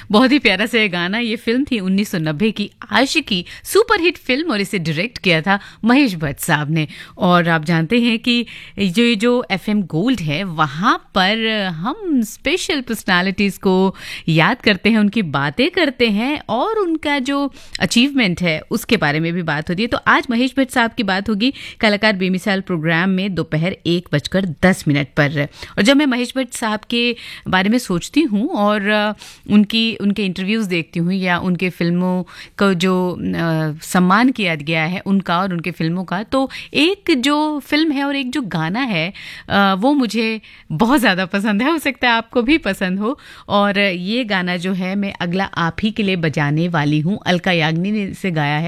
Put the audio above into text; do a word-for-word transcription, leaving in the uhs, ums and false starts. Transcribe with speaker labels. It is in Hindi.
Speaker 1: बहुत ही प्यारा सा ये गाना। ये फिल्म थी उन्नीस सौ नब्बे की आशिकी सुपरहिट फिल्म और इसे डायरेक्ट किया था महेश भट्ट साहब ने। और आप जानते हैं कि जो ये जो एफएम गोल्ड है वहाँ पर हम स्पेशल पर्सनालिटीज़ को याद करते हैं, उनकी बातें करते हैं और उनका जो अचीवमेंट है उसके बारे में भी बात होती है। तो आज महेश भट्ट साहब की बात होगी कलाकार बेमिसाल प्रोग्राम में दोपहर एक बजकर दस मिनट पर। और जब मैं महेश भट्ट साहब के बारे में सोचती हूँ और उनकी उनके इंटरव्यूज़ देखती हूँ या उनके फिल्मों का जो आ, सम्मान किया गया है उनका और उनके फिल्मों का, तो एक जो फिल्म है और एक जो गाना है आ, वो मुझे बहुत ज़्यादा पसंद है। हो सकता है आपको भी पसंद हो। और ये गाना जो है मैं अगला आप ही के लिए बजाने वाली हूँ, अलका याग्निक ने इसे गाया है।